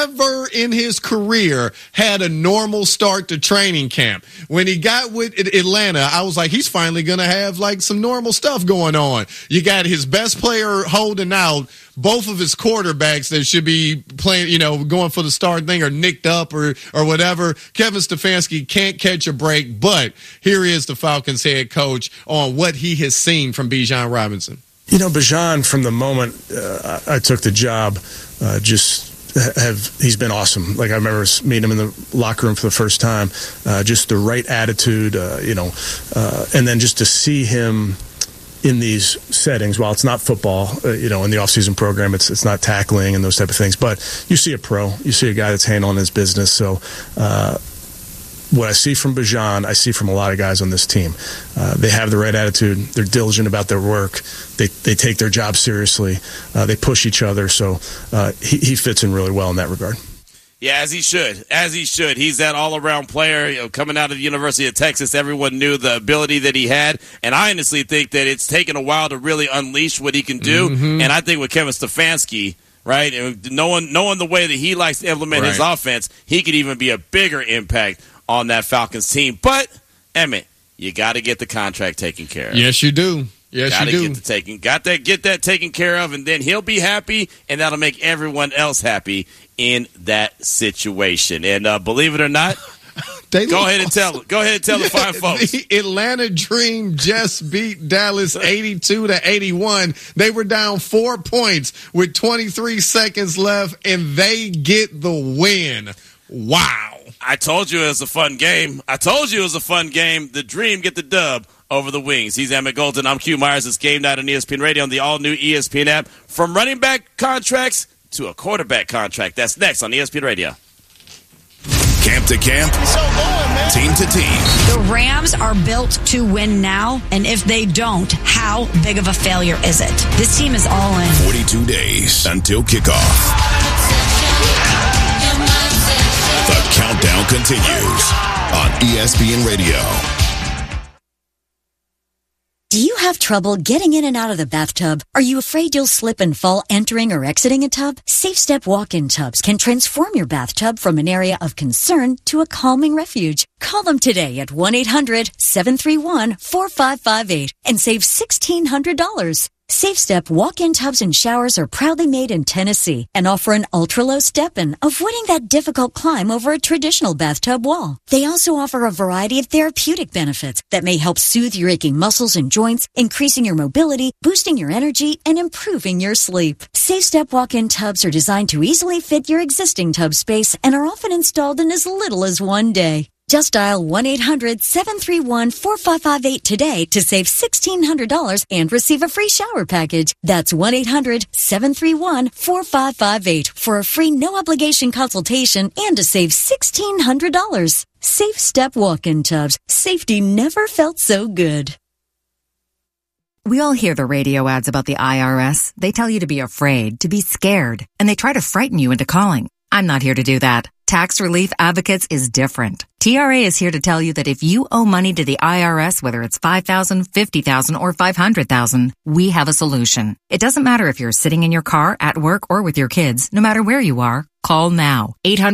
never in his career had a normal start to training camp. When he got with Atlanta, I was like, he's finally going to have like some normal stuff going on. You got his best player holding out. Both of his quarterbacks that should be playing, going for the start thing are nicked up or whatever. Kevin Stefanski can't catch a break, but here is the Falcons head coach on what he has seen from Bijan Robinson. Bijan, from the moment I took the job, he's been awesome. Like, I remember meeting him in the locker room for the first time, just the right attitude, and then just to see him in these settings, while it's not football, in the off-season program, it's not tackling and those type of things, but you see a pro, you see a guy that's handling his business. So what I see from Bijan, I see from a lot of guys on this team. They have the right attitude. They're diligent about their work. They take their job seriously. They push each other. So he fits in really well in that regard. Yeah, as he should. He's that all-around player. Coming out of the University of Texas, everyone knew the ability that he had, and I honestly think that it's taken a while to really unleash what he can do. Mm-hmm. And I think with Kevin Stefanski, right, and knowing the way that he likes to implement his offense, he could even be a bigger impact on that Falcons team. But, Emmett, you got to get the contract taken care of. Yes, you do. Yes, you do. Get that taken care of, and then he'll be happy, and that'll make everyone else happy in that situation. And believe it or not, go ahead and tell the fine folks. The Atlanta Dream just beat Dallas 82-81. They were down 4 points with 23 seconds left, and they get the win. Wow. I told you it was a fun game. The Dream get the dub over the Wings. He's Emmett Golden. I'm Q Myers. It's Game Night on ESPN Radio on the all-new ESPN app. From running back contracts to a quarterback contract. That's next on ESPN Radio. Camp to camp, team to team. The Rams are built to win now, and if they don't, how big of a failure is it? This team is all in. 42 days until kickoff. The countdown continues on ESPN Radio. Do you have trouble getting in and out of the bathtub? Are you afraid you'll slip and fall entering or exiting a tub? Safe Step walk-in tubs can transform your bathtub from an area of concern to a calming refuge. Call them today at 1-800-731-4558 and save $1,600. Safe Step walk-in tubs and showers are proudly made in Tennessee and offer an ultra-low step-in, avoiding that difficult climb over a traditional bathtub wall. They also offer a variety of therapeutic benefits that may help soothe your aching muscles and joints, increasing your mobility, boosting your energy, and improving your sleep. Safe Step walk-in tubs are designed to easily fit your existing tub space and are often installed in as little as 1 day. Just dial 1-800-731-4558 today to save $1,600 and receive a free shower package. That's 1-800-731-4558 for a free no-obligation consultation and to save $1,600. Safe Step walk-in tubs. Safety never felt so good. We all hear the radio ads about the IRS. They tell you to be afraid, to be scared, and they try to frighten you into calling. I'm not here to do that. Tax Relief Advocates is different. TRA is here to tell you that if you owe money to the IRS, whether it's $5,000, $50,000, or $500,000, we have a solution. It doesn't matter if you're sitting in your car, at work, or with your kids. No matter where you are, call now.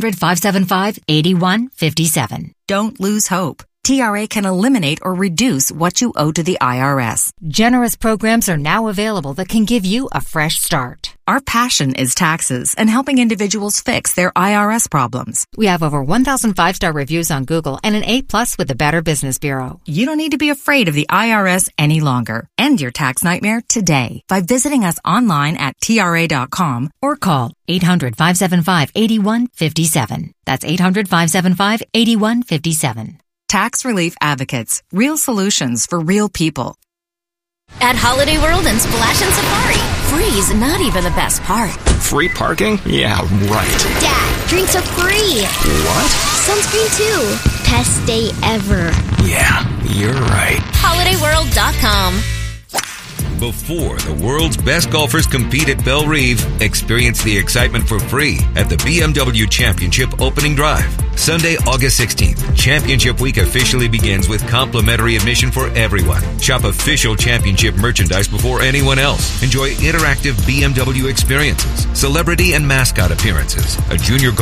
800-575-8157. Don't lose hope. TRA can eliminate or reduce what you owe to the IRS. Generous programs are now available that can give you a fresh start. Our passion is taxes and helping individuals fix their IRS problems. We have over 1,000 5-star reviews on Google and an A+ with the Better Business Bureau. You don't need to be afraid of the IRS any longer. End your tax nightmare today by visiting us online at TRA.com or call 800-575-8157. That's 800-575-8157. Tax Relief Advocates. Real solutions for real people. At Holiday World and Splash and Safari, free is not even the best part. Free parking? Yeah, right. Dad, drinks are free. What? Sunscreen too. Best day ever. Yeah, you're right. HolidayWorld.com. Before the world's best golfers compete at Belle Reve, experience the excitement for free at the BMW Championship Opening Drive. Sunday, August 16th. Championship Week officially begins with complimentary admission for everyone. Shop official championship merchandise before anyone else. Enjoy interactive BMW experiences, celebrity and mascot appearances, a junior